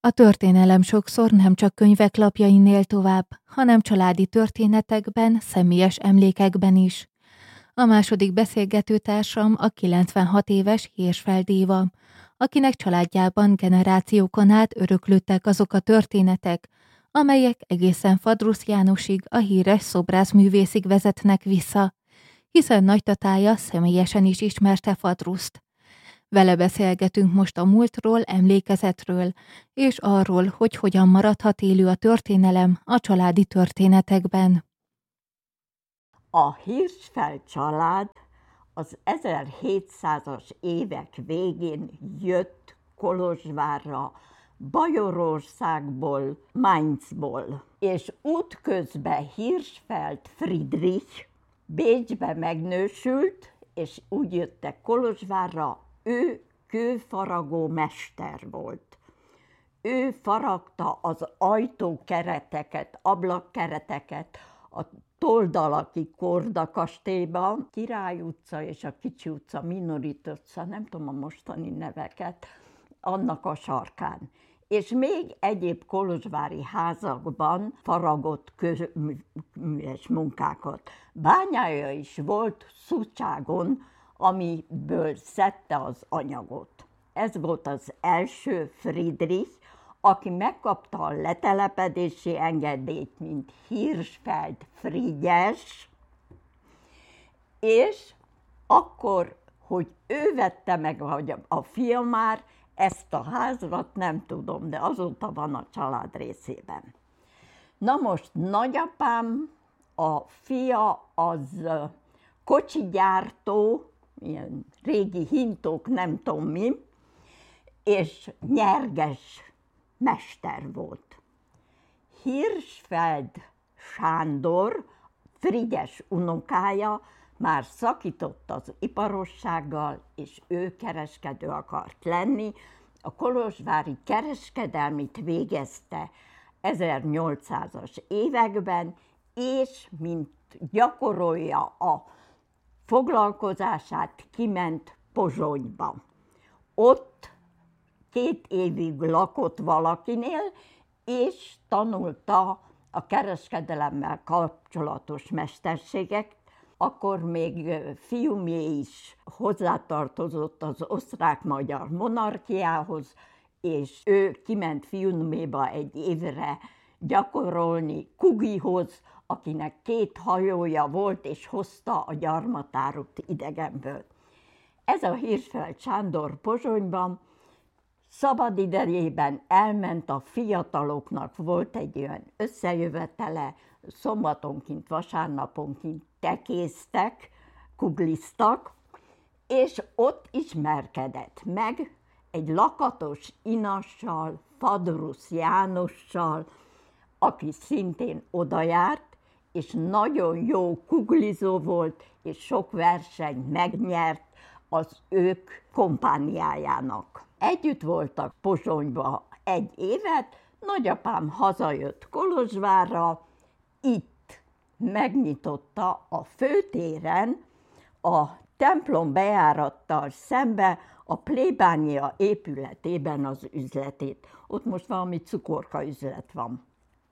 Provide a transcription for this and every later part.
A történelem sokszor nem csak könyvek lapjain él tovább, hanem családi történetekben, személyes emlékekben is. A második beszélgetőtársam a 96 éves Hirschfeld Éva, akinek családjában generációkon át öröklődtek azok a történetek, amelyek egészen Fadrusz Jánosig, a híres szobrászművészig vezetnek vissza, hiszen nagytatája személyesen is ismerte Fadruszt. Vele beszélgetünk most a múltról, emlékezetről, és arról, hogy hogyan maradhat élő a történelem a családi történetekben. A Hirschfeld család az 1700-as évek végén jött Kolozsvárra, Bajorországból, Mainzból, és útközben Hirschfeld Friedrich Bécsbe megnősült, és úgy jöttek Kolozsvárra, ő kőfaragó mester volt. Ő faragta az ajtókereteket, ablakkereteket a Toldalaki Korda kastélyban, Király utca és a Kicsi utca, Minorit utca, nem tudom a mostani neveket, annak a sarkán. És még egyéb kolozsvári házakban faragott közműves munkákat. Bányája is volt Szucságon, amiből szedte az anyagot. Ez volt az első Friedrich, aki megkapta a letelepedési engedélyt, mint Hirschfeld Frigyes, és akkor, hogy ő vette meg, vagy a fia már, ezt a házat nem tudom, de azóta van a család részében. Na most nagyapám, a fia az kocsigyártó, ilyen régi hintók, nem tudom mi, és nyerges mester volt. Hirschfeld Sándor, Frigyes unokája, már szakított az iparossággal, és ő kereskedő akart lenni. A kolozsvári kereskedelmit végezte 1800-as években, és mint gyakorolja a foglalkozását, kiment Pozsonyba. Ott 2 évig lakott valakinél, és tanulta a kereskedelemmel kapcsolatos mesterségeket. Akkor még fiumé is hozzátartozott az osztrák-magyar monarchiához, és ő kiment Fiuméba egy évre gyakorolni Kugihoz, akinek 2 hajója volt, és hozta a gyarmatárut idegenből. Ez a Hirschfeld Sándor Pozsonyban szabadidejében elment a fiataloknak, volt egy olyan összejövetele, szombatonként, vasárnaponként tekéztek, kugliztak, és ott ismerkedett meg egy lakatos inassal, Fadrusz Jánossal, aki szintén odajárt, és nagyon jó kuglizó volt, és sok versenyt megnyert az ők kompániájának. Együtt voltak Pozsonyba 1 évet, nagyapám hazajött Kolozsvárra, itt megnyitotta a főtéren, a templom bejárattal szembe, a plébánia épületében az üzletét. Ott most valami cukorka üzlet van.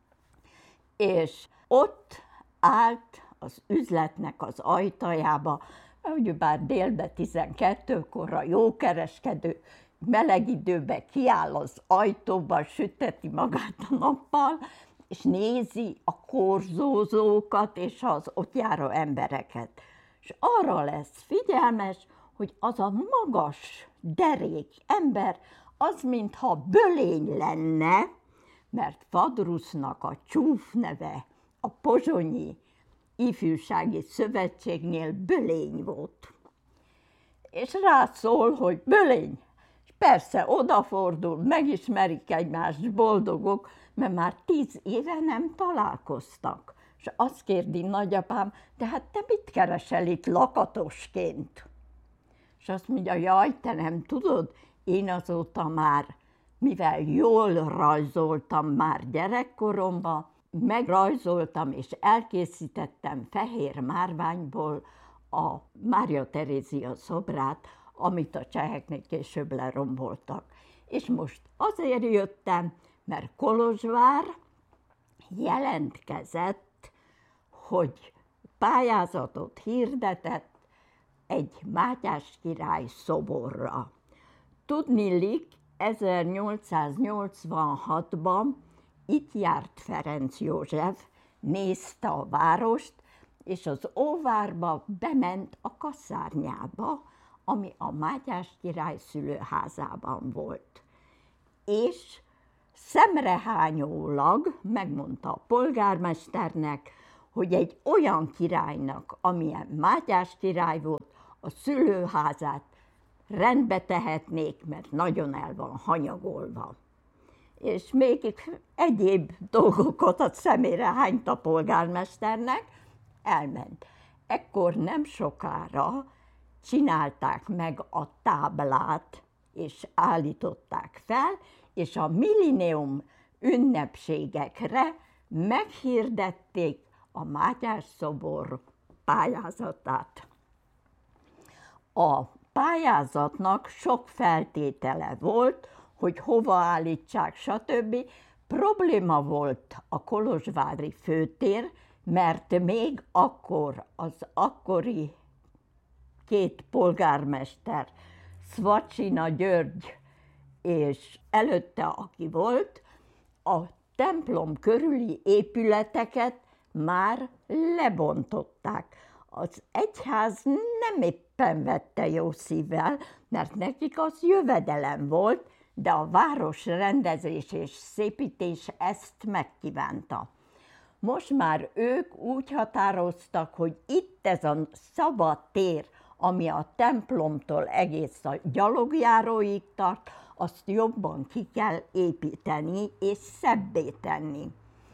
És ott állt az üzletnek az ajtajába, ugyebár délbe 12-kor a jókereskedő meleg időben kiáll az ajtóba, süteti magát a nappal, és nézi a korzózókat és az ott járó embereket. És arra lesz figyelmes, hogy az a magas, derék ember, az mintha bölény lenne, mert Fadrusznak a csúfneve a Pozsonyi Ifjúsági Szövetségnél Bölény volt. És rászól, hogy Bölény. És persze odafordul, megismerik egymást, boldogok, mert már 10 éve nem találkoztak. És azt kérdi nagyapám, de hát te mit keresel itt lakatosként? És azt mondja, jaj, te nem tudod, én azóta már, mivel jól rajzoltam már gyerekkoromban, megrajzoltam és elkészítettem fehér márványból a Mária Terézia szobrát, amit a cseheknek később leromboltak. És most azért jöttem, mert Kolozsvár jelentkezett, hogy pályázatot hirdetett egy Mátyás király szoborra. Tudniillik, 1886-ban itt járt Ferenc József, nézte a várost, és az óvárba bement a kaszárnyába, ami a Mátyás király szülőházában volt. És szemrehányólag megmondta a polgármesternek, hogy egy olyan királynak, amilyen Mátyás király volt, a szülőházát rendbe tehetnék, mert nagyon el van hanyagolva. És még egyéb dolgokat a szemére hányt a polgármesternek, elment. Ekkor nem sokára csinálták meg a táblát, és állították fel, és a millennium ünnepségekre meghirdették a Mátyás szobor pályázatát. A pályázatnak sok feltétele volt, hogy hova állítsák, stb. Probléma volt a kolozsvári főtér, mert még akkor az akkori két polgármester, Szvacsina György és előtte, aki volt, a templom körüli épületeket már lebontották. Az egyház nem éppen vette jó szívvel, mert nekik az jövedelem volt, de a város rendezés és szépítés ezt megkívánta. Most már ők úgy határoztak, hogy itt ez a szabad tér, ami a templomtól egész a gyalogjáróig tart, azt jobban ki kell építeni és szebbé tenni.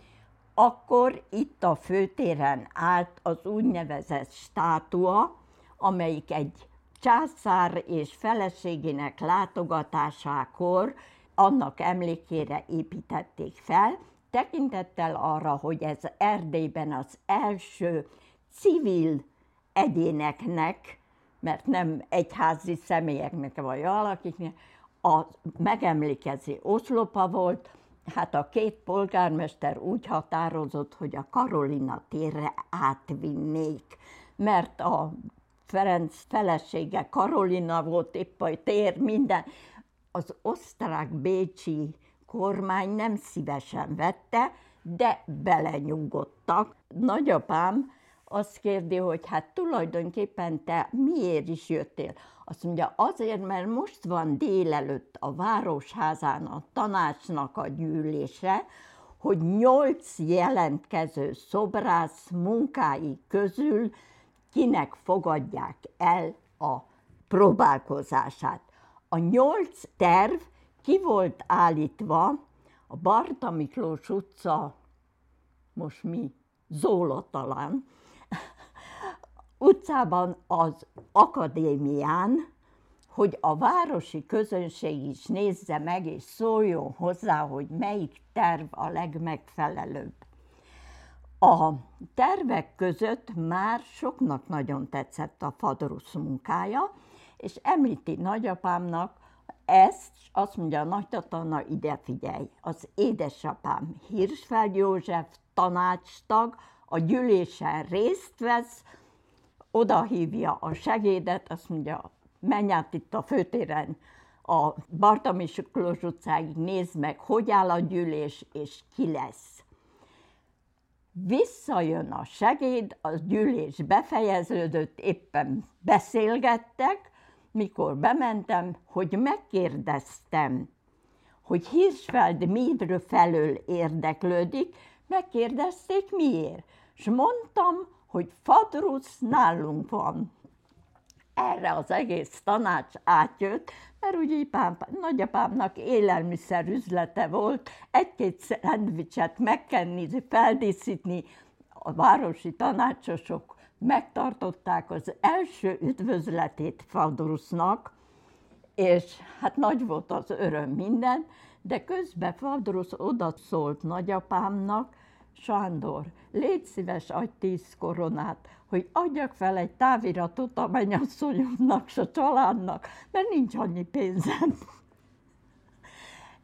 Akkor itt a főtéren állt az úgynevezett státua, amelyik egy császár és feleségének látogatásakor annak emlékére építették fel, tekintettel arra, hogy ez Erdélyben az első civil egyéneknek, mert nem egyházi személyeknek vagy valakiknek, a megemlékező oszlopa volt. Hát a két polgármester úgy határozott, hogy a Karolina térre átvinnék, mert a Ferenc felesége Karolina volt, épp a tér, minden. Az osztrák-bécsi kormány nem szívesen vette, de belenyugodtak. Nagyapám azt kérdi, hogy hát tulajdonképpen te miért is jöttél? Azt mondja, azért, mert most van délelőtt a Városházán a tanácsnak a gyűlése, hogy 8 jelentkező szobrász munkái közül kinek fogadják el a próbálkozását. A 8 terv ki volt állítva a Barta Miklós utca, most mi, Zóla talán, utcában az akadémián, hogy a városi közönség is nézze meg és szóljon hozzá, hogy melyik terv a legmegfelelőbb. A tervek között már soknak nagyon tetszett a Fadrusz munkája, és említi nagyapámnak ezt, azt mondja a nagytatana, ide figyelj, az édesapám Hirschfeld József tanácstag, a gyűlésen részt vesz, oda hívja a segédet, azt mondja, menj át itt a főtéren a Barta Miklós utcáig, nézd meg, hogy áll a gyűlés, és ki lesz. Visszajön a segéd, a gyűlés befejeződött, éppen beszélgettek, mikor bementem, hogy megkérdeztem, hogy Hirschfeld miről felől érdeklődik, megkérdezték miért, és mondtam, hogy Fadrusz nálunk van. Erre az egész tanács átjött, mert ugye nagyapámnak élelmiszer üzlete volt, egy-két szendvicset megkenni, feldíszítni. A városi tanácsosok megtartották az első üdvözletét Fadrusznak, és hát nagy volt az öröm minden, de közben Fadrusz odaszólt nagyapámnak, Sándor, légy szíves, adj 10 koronát, hogy adjak fel egy táviratot a mennyasszonyomnak, s a családnak, mert nincs annyi pénzem.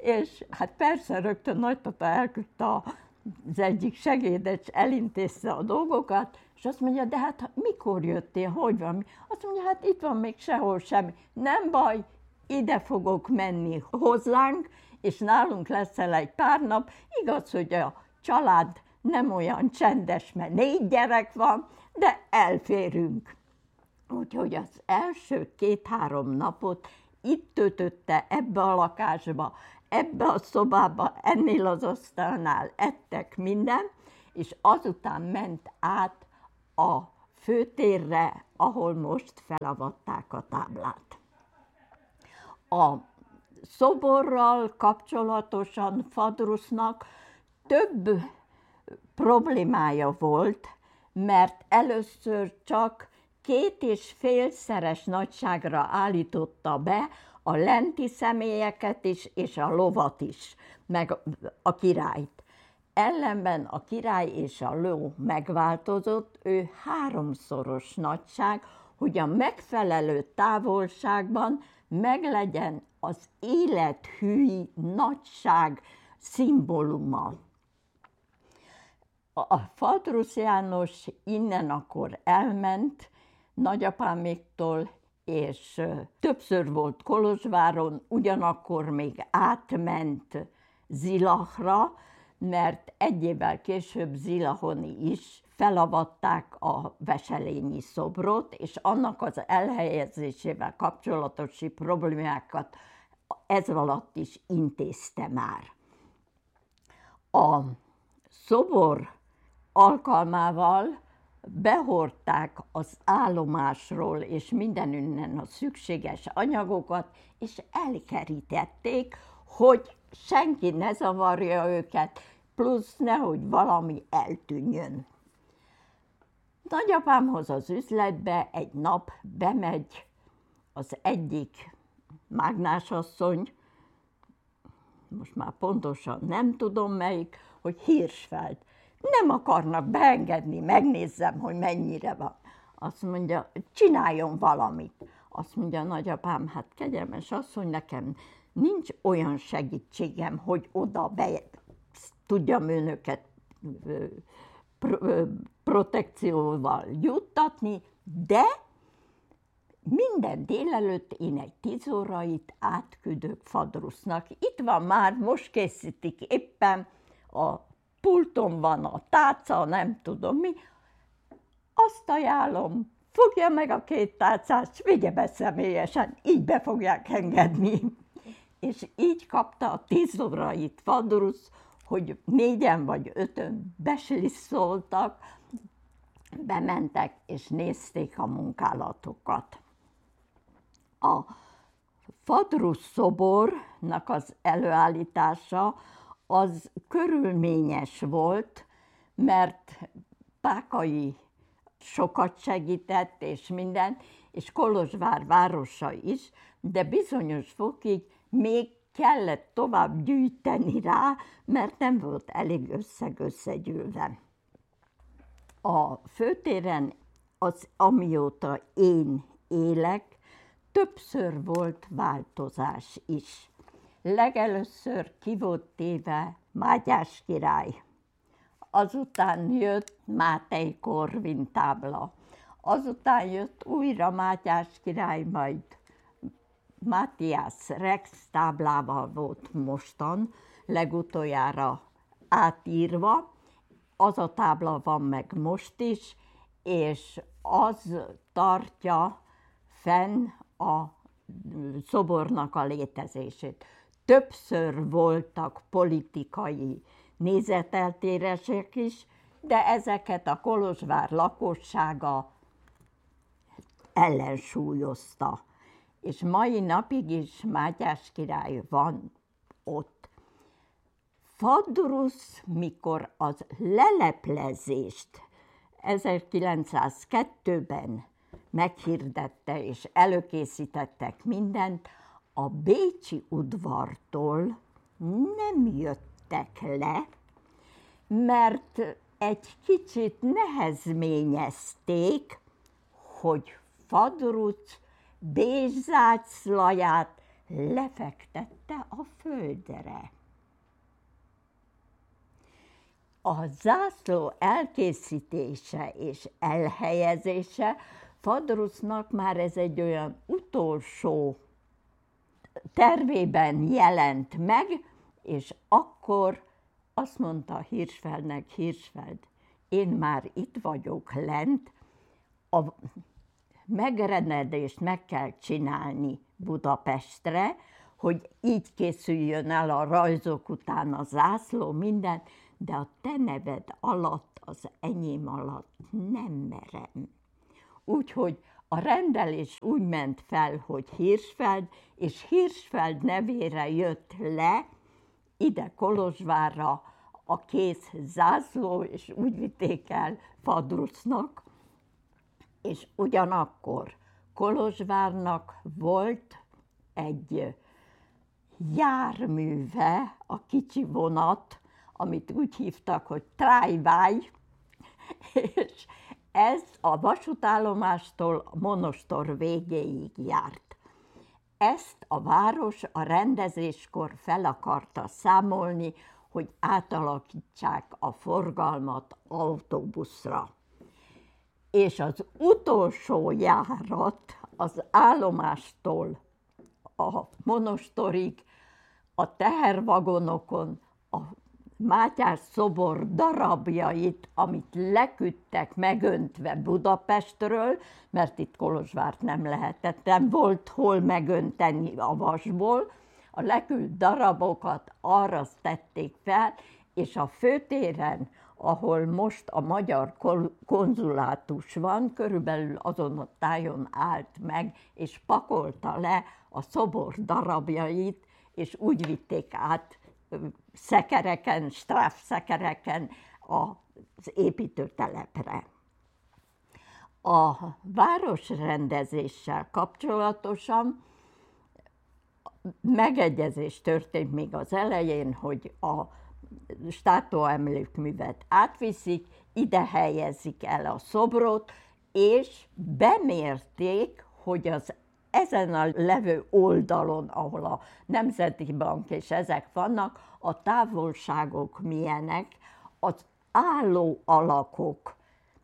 És hát persze rögtön nagytata elküldte az egyik segédet, elintézte a dolgokat, és azt mondja, de hát mikor jöttél, hogy van? Azt mondja, hát itt van még sehol semmi. Nem baj, ide fogok menni hozzánk, és nálunk leszel egy pár nap. Igaz, hogy a család nem olyan csendes, mert 4 gyerek van, de elférünk. Úgyhogy az első 2-3 napot itt töltötte ebbe a lakásba, ebbe a szobába, ennél az asztalnál ettek minden, és azután ment át a főtérre, ahol most felavatták a táblát. A szoborral kapcsolatosan Phaedrusnak több problémája volt, mert először csak 2,5-szeres nagyságra állította be a lenti személyeket is, és a lovat is, meg a királyt. Ellenben a király és a ló megváltozott, ő 3-szoros nagyság, hogy a megfelelő távolságban meglegyen az élethű nagyság szimbóluma. A Phaedrus János innen akkor elment nagyapáméktól, és többször volt Kolozsváron, ugyanakkor még átment Zilachra, mert 1 évvel később Zilahon is felavatták a Veselényi szobrot, és annak az elhelyezésével kapcsolatos problémákat ez alatt is intézte már. A szobor alkalmával behordták az állomásról és mindenünnen a szükséges anyagokat, és elkerítették, hogy senki ne zavarja őket, plusz nehogy valami eltűnjön. Nagyapámhoz az üzletbe egy nap bemegy az egyik mágnásasszony, most már pontosan nem tudom melyik, hogy Hirschfeld. Nem akarnak beengedni, megnézzem, hogy mennyire van. Azt mondja, csináljon valamit. Azt mondja nagyapám, hát kegyelmes asszony, nekem nincs olyan segítségem, hogy oda be tudjam önöket protekcióval juttatni, de minden délelőtt én egy 10 órait átküldök Phaedrusnak. Itt van már, most készítik éppen, a pulton van a tálca, nem tudom mi. Azt ajánlom, fogja meg a 2 tálcát, vigye be személyesen, így be fogják engedni. És így kapta a 10 órait Phaedrus, hogy 4-en vagy 5-ön beslisszoltak, bementek és nézték a munkálatokat. A Phaedrus szobornak az előállítása az körülményes volt, mert Pákai sokat segített és minden, és Kolozsvár városa is, de bizonyos fokig még kellett tovább gyűjteni rá, mert nem volt elég összeg összegyűlve. A főtéren, amióta én élek, többször volt változás is. Legelőször ki volt téve Mátyás király, azután jött Máté Korvin tábla, azután jött újra Mátyás király, majd Matthias Rex táblával volt mostan, legutoljára átírva. Az a tábla van meg most is, és az tartja fenn a szobornak a létezését. Többször voltak politikai nézeteltérések is, de ezeket a Kolozsvár lakossága ellensúlyozta. És mai napig is Mátyás király van ott. Phaedrus, mikor az leleplezést 1902-ben meghirdette és előkészítettek mindent, a bécsi udvartól nem jöttek le, mert egy kicsit nehezményezték, hogy Phaedrus Bécs zászlaját lefektette a földre. A zászló elkészítése és elhelyezése Fadrusznak már ez egy olyan utolsó tervében jelent meg, és akkor azt mondta Hirschfeldnek: Hirschfeld, én már itt vagyok lent, a megrenedést meg kell csinálni Budapestre, hogy így készüljön el a rajzok után a zászló, minden, de a te neved alatt, az enyém alatt nem merem. Úgyhogy a rendelés úgy ment fel, hogy Hirschfeld, és Hirschfeld nevére jött le ide Kolozsvárra a kész zászló, és úgy vitték el Fadrusznak. És ugyanakkor Kolozsvárnak volt egy járműve, a kicsi vonat, amit úgy hívtak, hogy tramvaj, és ez a vasútállomástól a monostor végéig járt. Ezt a város a rendezéskor fel akarta számolni, hogy átalakítsák a forgalmat autóbuszra. És az utolsó járat az állomástól a monostorig a tehervagonokon a Mátyás szobor darabjait, amit leküldtek megöntve Budapestről, mert itt Kolozsvárt nem lehetett, nem volt hol megönteni a vasból, a leküldt darabokat arra tették fel, és a főtéren, ahol most a magyar konzulátus van, körülbelül azon a tájon állt meg, és pakolta le a szobor darabjait, és úgy vitték át szekereken, stráfszekereken az építőtelepre. A városrendezéssel kapcsolatosan megegyezés történt még az elején, hogy a státuaemlékművet átviszik, ide helyezik el a szobrot, és bemérték, hogy az ezen a levő oldalon, ahol a Nemzeti Bank és ezek vannak, a távolságok milyenek, az álló alakok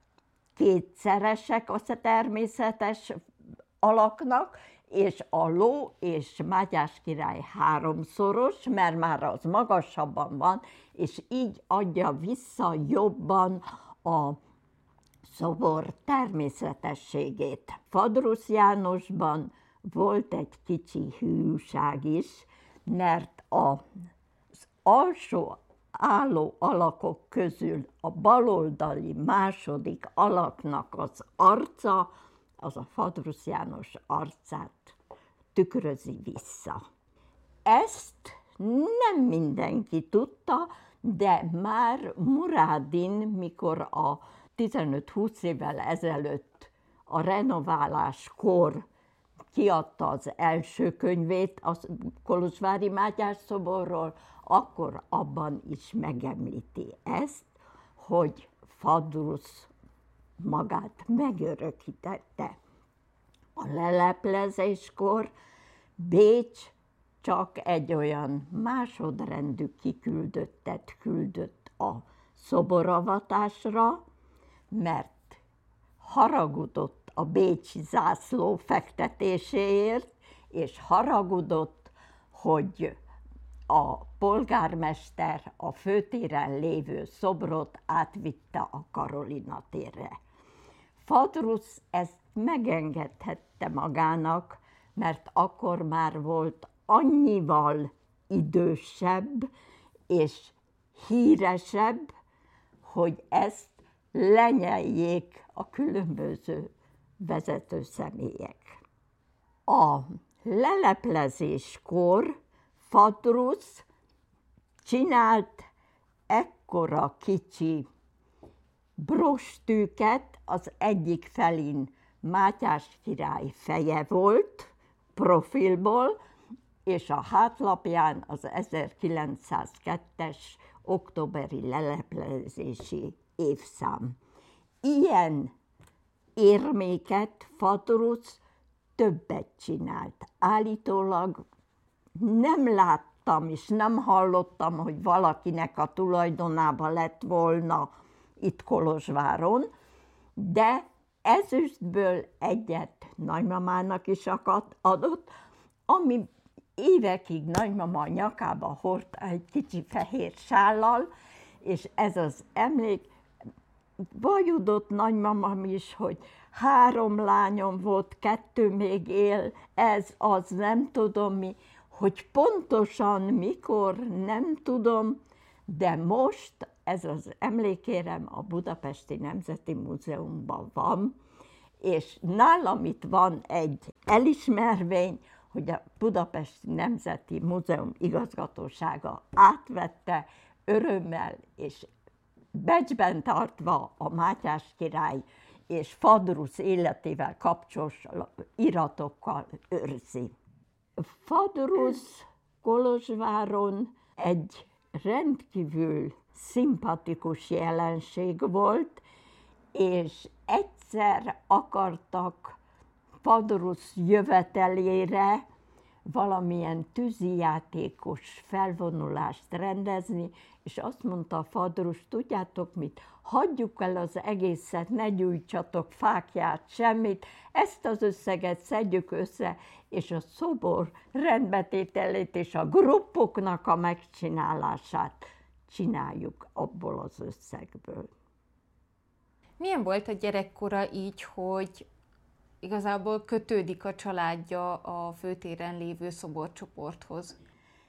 kétszeresek a természetes alaknak, és a ló és Mátyás király háromszoros, mert már az magasabban van, és így adja vissza jobban a szobor természetességét. Fadrusz Jánosban volt egy kicsi hűság is, mert az alsó álló alakok közül a baloldali második alaknak az arca, az a Fadrusz János arcát tükrözi vissza. Ezt nem mindenki tudta, de már Murádin, mikor a 15-20 évvel ezelőtt a renováláskor kiadta az első könyvét a kolozsvári Mátyás szoborról, akkor abban is megemlíti ezt, hogy Fadrusz magát megörökítette. A leleplezéskor Bécs csak egy olyan másodrendű kiküldöttet küldött a szoboravatásra, mert haragudott a bécsi zászló fektetéséért, és haragudott, hogy a polgármester a főtéren lévő szobrot átvitte a Karolina térre. Fadrusz ezt megengedhette magának, mert akkor már volt annyival idősebb és híresebb, hogy ezt lenyeljék a különböző vezető személyek. A leleplezéskor Fadrusz csinált ekkora kicsi brostűket, az egyik felén Mátyás király feje volt, profilból, és a hátlapján az 1902-es októberi leleplezési évszám. Ilyen érméket Fadrusz többet csinált. Állítólag nem láttam és nem hallottam, hogy valakinek a tulajdonában lett volna itt Kolozsváron, de ezüstből egyet nagymamának is adott, ami évekig nagymama a nyakába hordta egy kicsi fehér sállal, és ez az emlék, vajudott nagymamam is, hogy 3 lányom volt, 2 még él, ez, az, nem tudom mi, hogy pontosan mikor, nem tudom, de most ez az emlékérem a Budapesti Nemzeti Múzeumban van, és nálam itt van egy elismervény, hogy a Budapesti Nemzeti Múzeum igazgatósága átvette örömmel és becsben tartva a Mátyás király és Fadrusz életével kapcsolatos iratokkal őrzi. Fadrusz Kolozsváron egy rendkívül szimpatikus jelenség volt, és egyszer akartak Fadrusz jövetelére valamilyen tűzijátékos felvonulást rendezni, és azt mondta a Fadrusz, tudjátok mit, hagyjuk el az egészet, ne gyújtsatok fákját, semmit, ezt az összeget szedjük össze, és a szobor rendbetételét és a gruppoknak a megcsinálását csináljuk abból az összegből. Milyen volt a gyerekkora így, hogy igazából kötődik a családja a főtéren lévő szoborcsoporthoz?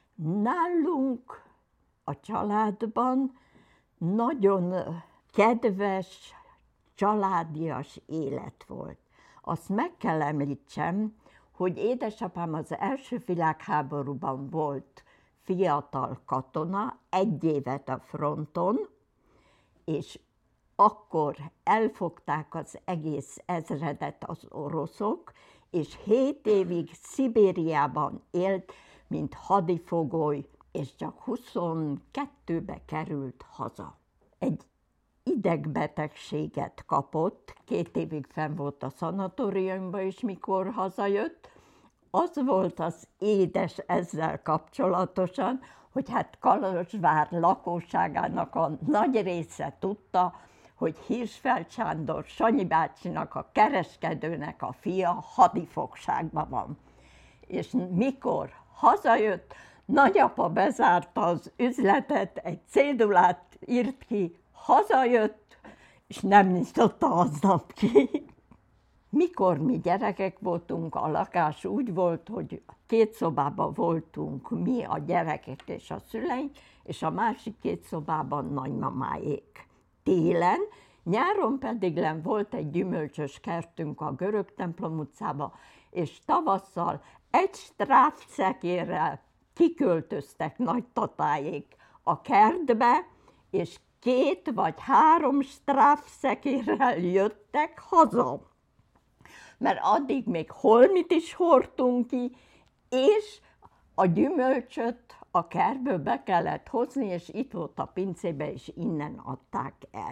Nálunk a családban nagyon kedves, családias élet volt. Azt meg kell említsem, hogy édesapám az első világháborúban volt fiatal katona, 1 évet a fronton, és akkor elfogták az egész ezredet az oroszok, és 7 évig Szibériában élt, mint hadifogoly, és csak 22-be került haza. Egy idegbetegséget kapott, 2 évig fenn volt a szanatóriumban is, mikor hazajött. Az volt az édes ezzel kapcsolatosan, hogy hát Kolozsvár lakosságának a nagy része tudta, hogy Hirschfeld Sándor, Sanyi bácsinak, a kereskedőnek a fia hadifogságban van. És mikor hazajött, nagyapa bezárta az üzletet, egy cédulát írt ki, hazajött, és nem nyitotta aznap ki. Mikor mi gyerekek voltunk, a lakás úgy volt, hogy 2 szobában voltunk mi, a gyerekek és a szüleink, és a másik 2 szobában nagymamáék. Télen, nyáron pedig volt egy gyümölcsös kertünk a Görög templom utcába, és tavasszal egy stráfszekérrel kiköltöztek nagytatáék a kertbe, és 2 vagy 3 stráfszekérrel jöttek haza. Mert addig még holmit is hordtunk ki, és a gyümölcsöt a kertből be kellett hozni, és itt volt a pincébe, és innen adták el.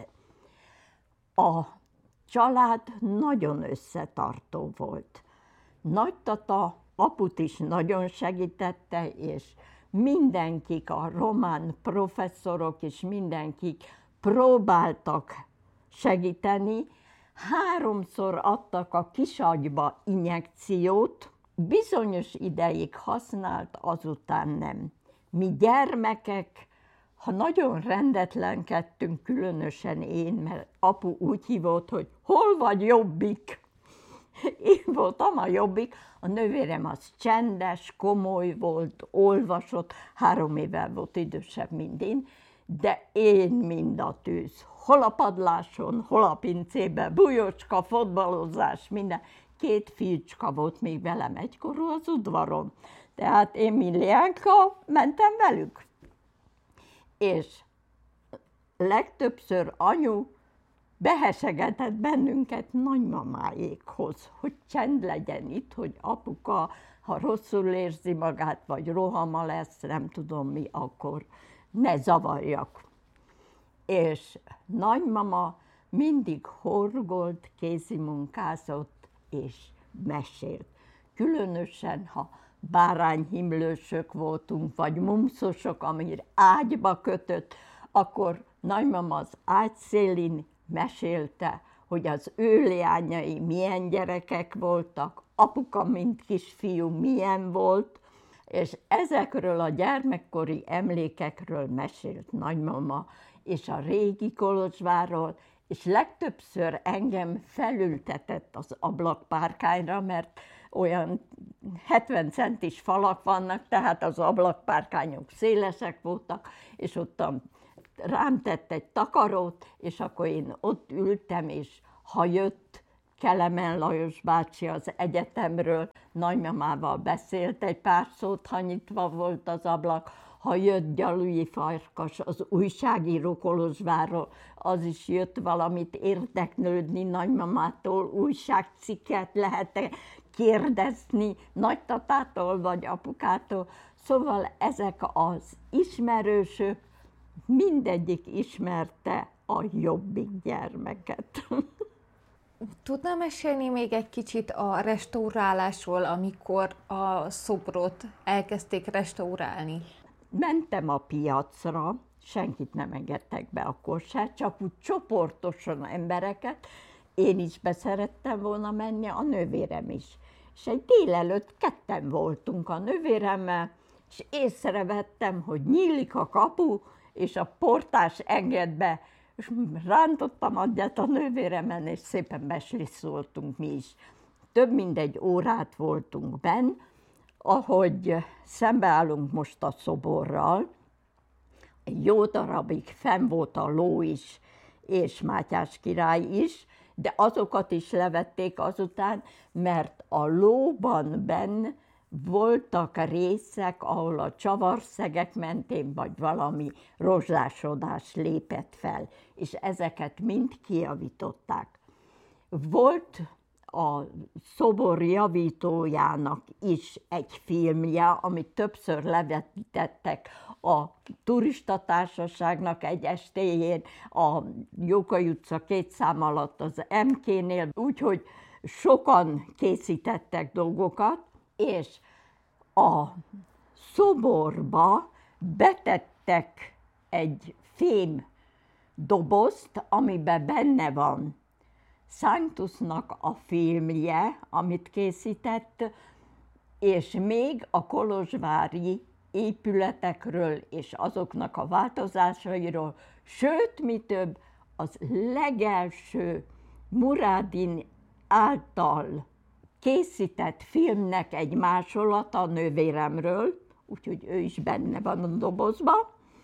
A család nagyon összetartó volt. Nagytata aput is nagyon segítette, és mindenkik, a román professzorok és mindenkik próbáltak segíteni. 3-szor adtak a kisagyba injekciót, bizonyos ideig használt, azután nem. Mi gyermekek, ha nagyon rendetlenkedtünk, különösen én, mert apu úgy hívott, hogy hol vagy Jobbik? Én voltam a Jobbik, a nővérem az csendes, komoly volt, olvasott, 3 évvel volt idősebb, mint én, de én mind a tűz. Hol a padláson, hol a pincébe, bujocska, fotbalozás, minden. 2 fiúcska volt még velem egykorú az udvaron. Tehát én, mint Leánka, mentem velük. És legtöbbször anyu behesegetett bennünket nagymamáékhoz, hogy csend legyen itt, hogy apuka, ha rosszul érzi magát, vagy rohama lesz, nem tudom mi, akkor ne zavarjak. És nagymama mindig horgolt, kézimunkázott és mesélt. Különösen, ha bárányhimlősök voltunk, vagy mumszosok, amire ágyba kötött, akkor nagymama az ágy szélén mesélte, hogy az ő leányai milyen gyerekek voltak, apuka, mint kisfiú, milyen volt, és ezekről a gyermekkori emlékekről mesélt nagymama, és a régi Kolozsvárról, és legtöbbször engem felültetett az ablakpárkányra, mert olyan 70 centis falak vannak, tehát az ablakpárkányok szélesek voltak, és ott rám tett egy takarót, és akkor én ott ültem, és ha jött Kelemen Lajos bácsi az egyetemről, nagymamával beszélt egy pár szót, ha nyitva volt az ablak, ha jött Gyalui Farkas, az újságíró Kolozsvárról, az is jött valamit érdeklődni nagymamától, újságcikket lehet kérdezni nagytatától vagy apukától. Szóval ezek az ismerősök, mindegyik ismerte a Jobbik gyermeket. Tudna mesélni még egy kicsit a restaurálásról, amikor a szobrot elkezdték restaurálni? Mentem a piacra, senkit nem engedtek be akkor se, csak úgy csoportosan embereket. Én is beszerettem volna menni, a nővérem is. És egy délelőtt ketten voltunk a nővéremmel, és észrevettem, hogy nyílik a kapu, és a portás enged be, és rántottam agyat a nővéremen, és szépen beslisszoltunk mi is. Több mint egy órát voltunk benn, ahogy szembeállunk most a szoborral. Egy jó darabig fenn volt a ló is, és Mátyás király is, de azokat is levették azután, mert a lóban benn voltak részek, ahol a csavarszegek mentén, vagy valami rozsdásodás lépett fel, és ezeket mind kijavították. Volt a szobor javítójának is egy filmje, amit többször levetítettek a turistatársaságnak egy estéjén, a Jókai utca 2 szám alatt az MK-nél, úgyhogy sokan készítettek dolgokat, és a szoborba betettek egy fém dobozt, amiben benne van Sanctusnak a filmje, amit készített, és még a kolozsvári épületekről és azoknak a változásairól, sőt, mi több, az legelső Murádin által készített filmnek egy másolata a nővéremről, úgyhogy ő is benne van a dobozban,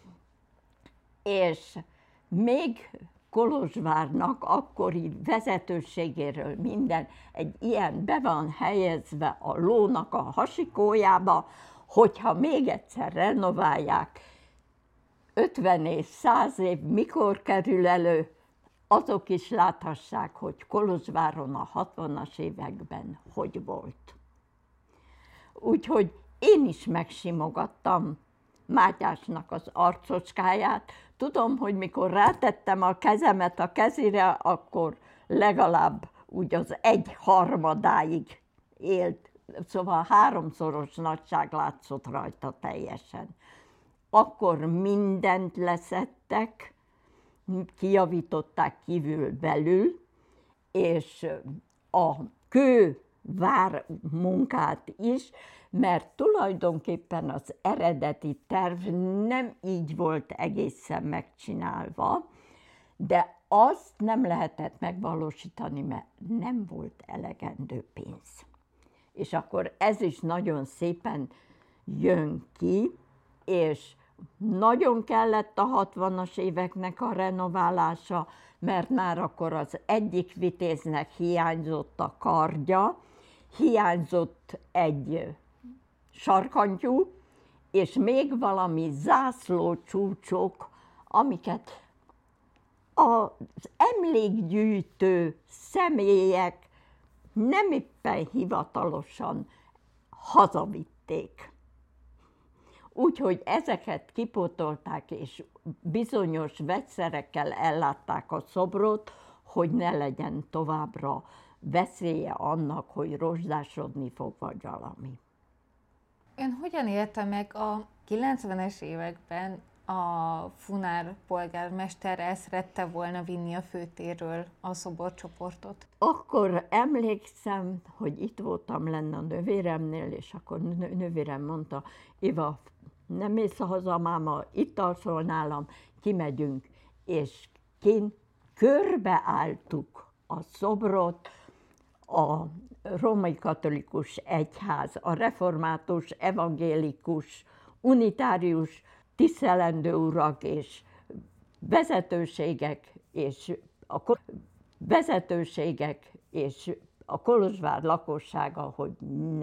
és még Kolozsvárnak akkori vezetőségéről minden egy ilyen be van helyezve a lónak a hasikójába, hogyha még egyszer renoválják, 50 és 100 év mikor kerül elő, azok is láthassák, hogy Kolozsváron a 60-as években hogy volt. Úgyhogy én is megsimogattam Mátyásnak az arcocskáját. Tudom, hogy mikor rátettem a kezemet a kezére, akkor legalább úgy az 1/3 élt. Szóval 3-szoros nagyság látszott rajta teljesen. Akkor mindent leszettek, kijavították kívül-belül, és a kővár munkát is, mert tulajdonképpen az eredeti terv nem így volt egészen megcsinálva, de azt nem lehetett megvalósítani, mert nem volt elegendő pénz. És akkor ez is nagyon szépen jön ki, és nagyon kellett a 60-as éveknek a renoválása, mert már akkor az egyik vitéznek hiányzott a kardja, hiányzott egy sarkantyú, és még valami zászlócsúcsok, amiket az emlékgyűjtő személyek nem éppen hivatalosan hazavitték. Úgyhogy ezeket kipótolták, és bizonyos vegyszerekkel ellátták a szobrot, hogy ne legyen továbbra veszélye annak, hogy rozsdásodni fog, vagy valami. Ön hogyan élte meg a 90-es években a Funár polgármester el szerette volna vinni a főtérről a szoborcsoportot? Akkor emlékszem, hogy itt voltam lenne a nővéremnél, és akkor nővérem mondta, Iva, nem mész haza, máma, itt alszol nálam, kimegyünk, és kint körbeálltuk a szobrot, a római katolikus egyház, a református, evangélikus, unitárius tisztelendő urak és vezetőségek és a Kolozsvár lakossága, hogy